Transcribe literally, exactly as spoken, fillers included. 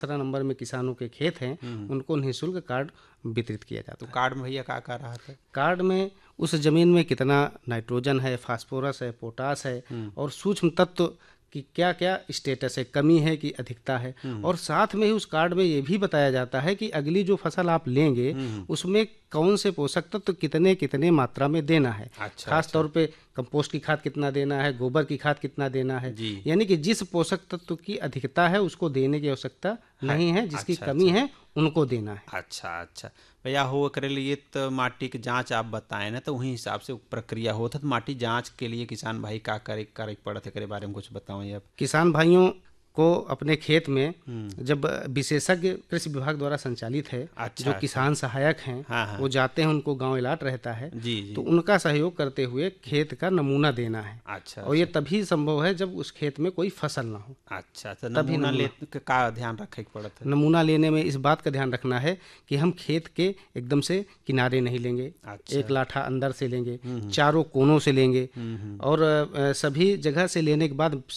सत्रह नंबर में किसानों के खेत हैं, उनको निःशुल्क कार्ड वितरित किया जाता तो है। कार्ड में भैया का का रहा था? कार्ड में उस जमीन में कितना नाइट्रोजन है, फास्फोरस है, पोटास है और सूक्ष्म तत्व कि क्या क्या स्टेटस है, कमी है कि अधिकता है। और साथ में ही उस कार्ड में ये भी बताया जाता है कि अगली जो फसल आप लेंगे उसमें कौन से पोषक तत्व कितने कितने मात्रा में देना है। अच्छा, खास अच्छा। तौर पे कंपोस्ट की खाद कितना देना है, गोबर की खाद कितना देना है, जी। यानी कि जिस पोषक तत्व की अधिकता है उसको देने की आवश्यकता नहीं है, जिसकी अच्छा, कमी अच्छा। है उनको देना है। अच्छा अच्छा भैया हो करे लिए तो माटी के जांच आप बताएं ना, तो वही हिसाब से प्रक्रिया होता। तो माटी जांच के लिए किसान भाई का करे करे पड़त है, करे बारे में कुछ बताओ आप। किसान भाइयों को अपने खेत में जब विशेषज्ञ कृषि विभाग द्वारा संचालित है, अच्छा, जो अच्छा। किसान सहायक हैं, हाँ, हाँ। वो जाते हैं, उनको गांव इलाट रहता है, जी, जी। तो उनका सहयोग करते हुए खेत का नमूना देना है। अच्छा, और ये अच्छा। तभी संभव है जब उस खेत में कोई फसल ना हो, अच्छा, तो तभी नमूना ले नमूना के का ध्यान रखे के पड़त है? नमूना लेने में इस बात का ध्यान रखना है कि हम खेत के एकदम से किनारे नहीं लेंगे, अच्छा। एक लाठा अंदर से लेंगे, चारों कोनों से लेंगे और अ, सभी जगह से लेने के बाद